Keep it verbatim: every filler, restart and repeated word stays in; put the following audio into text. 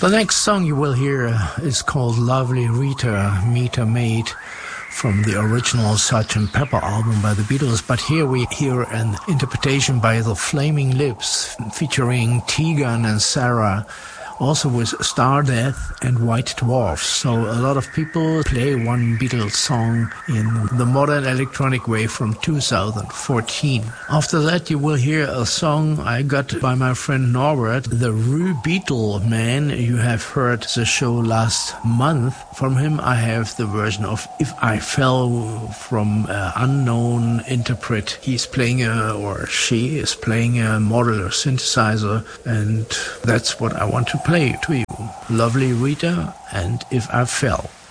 The next song you will hear is called Lovely Rita, Meter Maid, from the original Sergeant Pepper album by the Beatles, but here we hear an interpretation by the Flaming Lips featuring Tegan and Sarah, also with Stardeath and White Dwarfs. So a lot of people play one Beatles song in the modern electronic way from two thousand fourteen. After that you will hear a song I got by my friend Norbert, the Rue Beetle Man. You have heard the show last month. From him I have the version of If I Fell from an unknown interpret. He's playing a, or she is playing a modular synthesizer, and that's what I want to play to you. Lovely Rita and If I Fell.